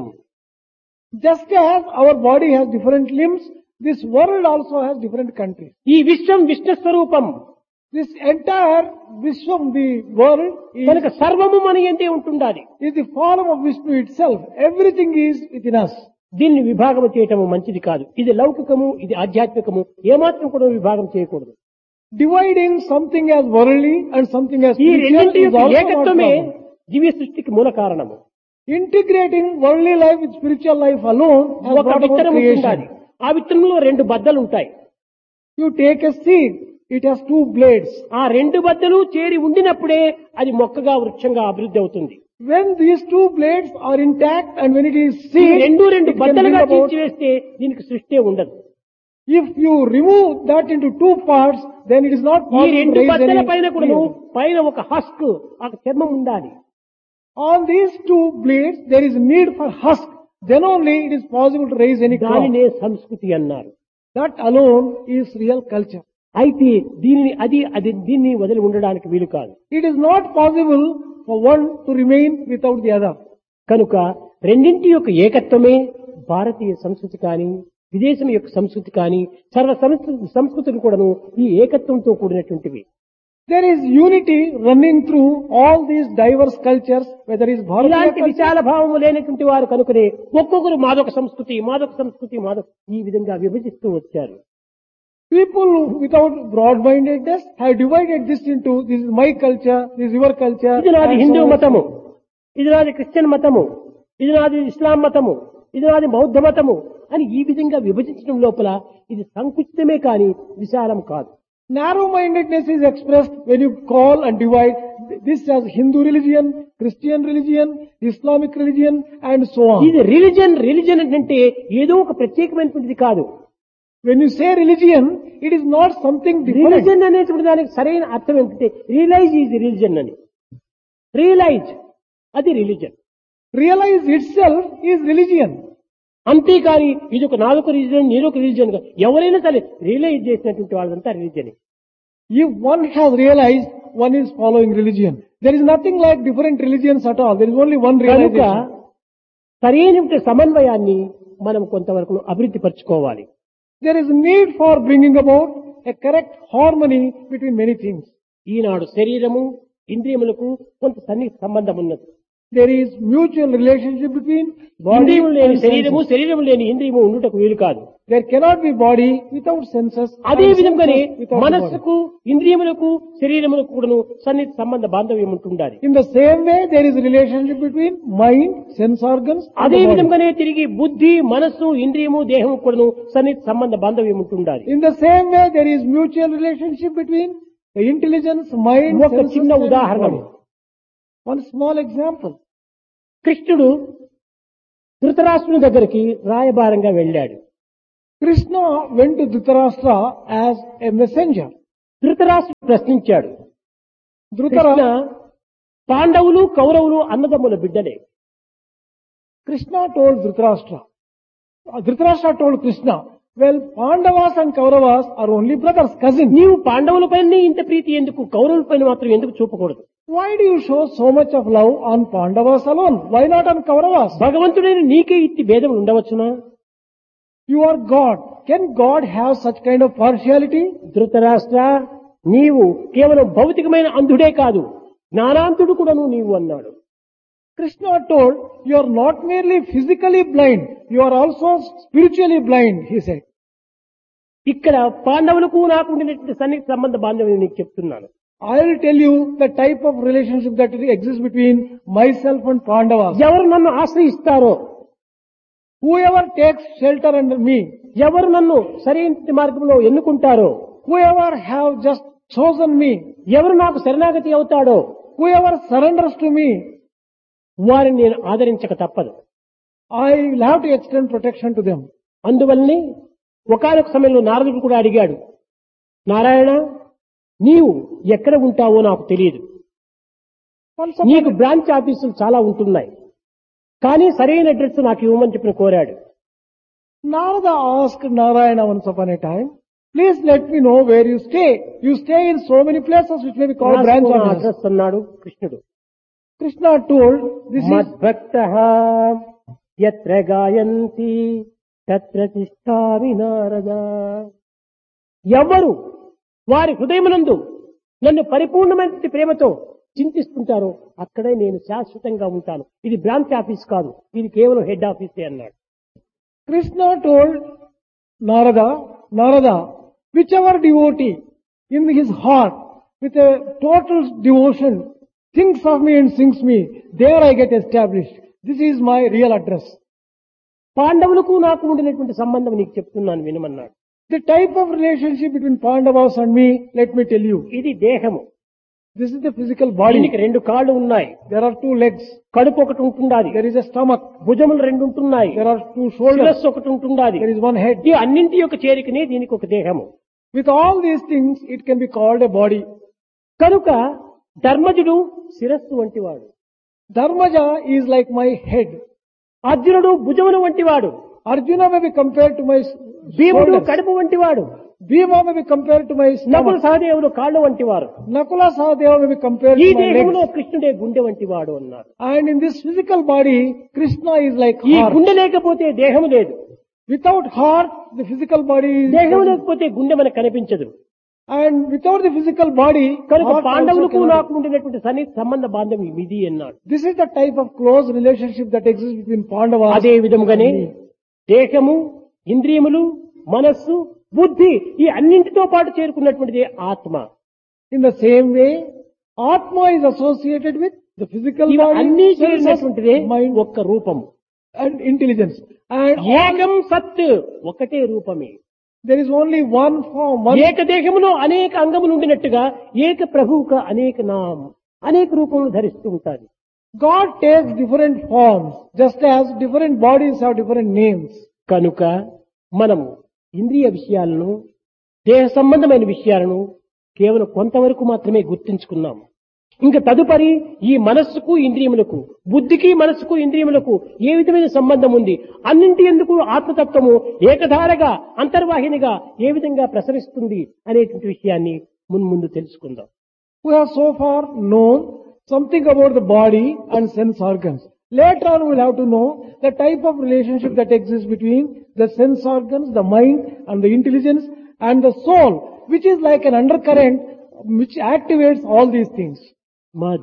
Just as our body has different limbs, this world also has different countries. ఈ విశ్వం విష్ణు స్వరూపం. This entire Vishwam, the world, కనుక సర్వము మన యందే ఉంటుండాలి. is the form of Vishnu itself. Everything is within us. దీన్ని విభాగం చేయటము మంచిది కాదు. ఇది లౌకికము, ఇది ఆధ్యాత్మికము, ఏమాత్రం కూడా విభాగం చేయకూడదు. Dividing something as worldly and something as ఈ spiritual రెండింటి is యొక్క also not ఏకత్వమే proper. దివ్య సృష్టికి మూల కారణము. Integrating worldly life with spiritual life alone has ఒక brought about విత్తనం ఉంటుండాలి. creation. ఆ విత్తనంలో రెండు బద్దలు ఉంటాయి. You take a seed, it has two blades. ఆ రెండు బద్దలు చేరి ఉండినప్పుడే అది మొక్కగా వృక్షంగా అభివృద్ధి అవుతుంది. When these two blades are intact and when it is ఈ seed, రెండు it can బద్దలుగా bring about. తీసివేస్తే దీనికి సృష్టి ఉండదు. If you remove that into two parts, then it is not ఈ possible to రెండు raise బద్దల any పైన కూడా seed. పైన ఒక హస్క్, ఒక చర్మం ఉండాలి. On these two blades, there is need for husk. Then only it is possible to raise any crop. దానినే సంస్కృతి అన్నారు. That alone is real culture. అయితే దీన్ని వదిలి ఉండడానికి వీలు కాదు. It is not possible for one to remain without the other. కనుక రెండింటి యొక్క ఏకత్వమే భారతీయ సంస్కృతి కానీ విదేశం యొక్క సంస్కృతి కానీ సర్వ సంస్కృతులు కూడాను ఈ ఏకత్వంతో కూడినటువంటివి. There is unity running through all these diverse cultures, whether it is Bharatiya ఇలాంటి culture. విశాల భావము లేనటువంటి వారు కనుకనే ఒక్కొక్కరు మాదొక సంస్కృతి ఈ విధంగా విభజిస్తూ వచ్చారు. People without broad-mindedness have divided this into, this is my culture, this is your culture. ఇది నాది and హిందూ so on. మతము, ఇది నాది క్రిస్టియన్ మతము, ఇది నాది ఇస్లాం మతము, ఇది నాది బౌద్ధ మతము అని ఈ విధంగా విభజించడం లోపల ఇది సంకుచితమే కానీ విశాలం కాదు. Narrow-mindedness is expressed when you call and divide this as Hindu religion, Christian religion, Islamic religion, and so on. ఇది రిలిజన్ అంటే ఏదో ఒక ప్రత్యేకమైనటువంటిది కాదు. When you say religion, it is not something different. Religion అనేటువంటి దానికి సరైన అర్థం ఏంటంటే రియలైజ్ ఈజ్ రిలిజన్ అని. రియలైజ్ అది religion. Realize itself is religion. అంతేకాని ఇది ఒక నాలుగు రిలిజన్ నీరొక రిలిజన్ ఎవరైనా సరే రియలైజ్ చేసినటువంటి వాళ్ళంతా religion. If one has realized, one is following religion. There is nothing like different religions at all. There is only one కనుక realization. సరైన సమన్వయాన్ని మనం కొంతవరకు అభివృద్ధి పరచుకోవాలి. There is need for bringing about a correct harmony between many things. ఈనాడు శరీరము ఇంద్రియములకు కొంత సన్నిహిత సంబంధం ఉన్నది. There is mutual relationship between body ఇంద్రియములు లేని and శరీరము, senses. శరీరము లేని ఇంద్రియము ఉండుటకు వీలు కాదు. There cannot be body without senses. అదే and విధంగానే senses without the body. మనస్సుకు ఇంద్రియములకు శరీరములకు కూడాను సన్నిహిత సంబంధ బాంధవ్యం ఉంటుండాలి. In the same way, there is a relationship between mind, sense organs, and అదే the body. విధంగానే తిరిగి బుద్ధి, మనస్సు, ఇంద్రియము, దేహము కూడాను సన్నిహిత సంబంధ బాంధవ్యం ఉంటుండాలి. In the same way, there is mutual relationship between the intelligence, mind, ఒక senses, చిన్న and ఉదాహరణము. body. One small example. కృష్ణుడు ధృతరాష్ట్రుని దగ్గరికి రాయబారంగా వెళ్ళాడు. Krishna went to Dhritarashtra as a messenger. ధృతరాష్ట్రుడు ప్రశ్నించాడు, కృష్ణ, Dhritarashtra పాండవులు కౌరవులు అన్నదమ్ముల బిడ్డలే. Krishna told Dhritarashtra. Dhritarashtra told Krishna, well, Pandavas and Kauravas are only brothers, cousins. నీవు పాండవుల పైన ఇంత ప్రీతి ఎందుకు, కౌరవుల పైన మాత్రం ఎందుకు చూపకూడదు? Why do you show so much of love on Pandavas alone? Why not on Kauravas? భగవంతుడైన నీకే ఇట్టి భేదములు ఉండవచ్చునా? You are God. Can God have such kind of partiality? Dhritarashtra నీవు కేవలం భౌతికమైన అంధుడే కాదు జ్ఞానాంధుడు కూడాను నీవు అన్నాడు. Krishna told, you are not merely physically blind, you are also spiritually blind, he said. ఇక్కడ పాండవులకు నాకు ఉండినటువంటి సన్నిహిత సంబంధ బాంధవ్యం నీకు చెప్తున్నాను. I will tell you the type of relationship that exists between myself and Pandavas. ఎవరు నన్ను ఆశ్రయిస్తారో, Whoever takes shelter under me, ఎవరు నన్ను సరైన మార్గంలో ఎన్నుకుంటారో, whoever have just chosen me, ఎవరు నాకు శరణాగతి అవుతాడో whoever surrenders to me, వారిని నేను ఆదరించక తప్పదు. I will have to extend protection to them. అందువల్లనే ఒకానొక సమయంలో నారదుడు కూడా అడిగాడు, నారాయణ నీవు ఎక్కడ ఉంటావో నాకు తెలియదు, Once upon నీకు బ్రాంచ్ ఆఫీసులు చాలా ఉంటున్నాయి, కానీ సరైన అడ్రస్ నాకు ఇవ్వమని చెప్పి కోరాడు. Narada asked Narayana once upon a time, please let me know where you stay. You stay in so many places which may be called branch offices. Address అన్నాడు కృష్ణుడు. Krishna told, this is మద్భక్తః యత్ర గాయంతి తత్ర తిష్ఠామి నారద. ఎవరు వారి హృదయమునందు నన్ను పరిపూర్ణమైన ప్రేమతో చింతిస్తుంటారో అక్కడే నేను శాశ్వతంగా ఉంటాను. ఇది బ్రాంచ్ ఆఫీస్ కాదు, ఇది కేవలం హెడ్ ఆఫీసే అన్నాడు. Krishna told Narada, whichever devotee in his heart with a total devotion thinks of me and sings me, there I get established. This is my real address. పాండవులకు నాకు ఉండినటువంటి సంబంధం నీకు చెప్తున్నాను వినమన్నాడు. The type of relationship between Pandavas and me, let me tell you. ఇది దేహము. This is the physical body. దీనికి రెండు కాళ్ళు ఉన్నాయి, There are two legs. కడుపు ఒకటి ఉంటుండాలి, There is a stomach. భుజములు రెండు ఉంటున్నాయి, There are two shoulders. శిరస్సు ఒకటి ఉంటుండాలి. There is one head. ఈ అన్నింటి యొక్క చేరికనే దీనికి ఒక దేహము. With all these things, it can be called a body. కనుక ధర్మజుడు శిరస్సు వంటివాడు, Dharmaja is like my head. అర్జునుడు భుజములు వంటివాడు, Arjuna may be compared to my భీముడు shoulders. కడుపు వంటివాడు, Bhima may be compared to my Nakula stomach. సహదేవుడు కాళ్ళు వంటివారు. Nakula Sahadeva may be compared ఈ to my దేహంలో legs. కృష్ణుడే గుండె వంటివాడు అన్నారు. And in this physical body, Krishna is like ఈ heart. గుండె లేకపోతే దేహం లేదు, Without heart, the physical body is... దేహం లేకపోతే గుండె మనకు కనిపించదు. And without the physical body, కనుక heart also పాండవులకు cannot- నాకు ఉండినటువంటి సన్నిహిత సంబంధ బాంధవ్యం ఇది అన్నాడు. This is the type of close relationship that exists between Pandavas. అదే విధముగానే దేహము, ఇంద్రియములు, మనస్సు, బుద్ధి ఈ అన్నింటితో పాటు చేరుకున్నటువంటిది ఆత్మ. In the same way, Atma is associated with the physical ఇవి body, అన్ని senses, చేరినటువంటిదే mind ఒక్క రూపము. and intelligence. And ఏకం సత్, ఒకటే రూపమే. there is only one form, one ఏక దేహములో అనేక అంగములు ఉండినట్టుగా ఏక ప్రభువుక అనేక నామం, అనేక రూపములు ధరిస్తూ ఉంటారు. God takes different forms, just as different bodies have different names. కనుక మనము ఇంద్రియ విషయాలను, దేహ సంబంధమైన విషయాలను కేవలం కొంతవరకు మాత్రమే గుర్తించుకున్నాం. ఇంకా తదుపరి ఈ మనస్సుకు ఇంద్రియములకు, బుద్ధికి మనస్సుకు ఇంద్రియములకు ఏ విధమైన సంబంధం ఉంది, అన్నింటి ఎందుకు ఆత్మతత్వము ఏకధారగా అంతర్వాహినిగా ఏ విధంగా ప్రసరిస్తుంది అనేటువంటి విషయాన్ని మున్ముందు తెలుసుకుందాం. We have so far known something about the body and sense organs. Later on we'll have to know the type of relationship that exists between the sense organs, the mind and the intelligence and the soul, which is like an undercurrent which activates all these things. మా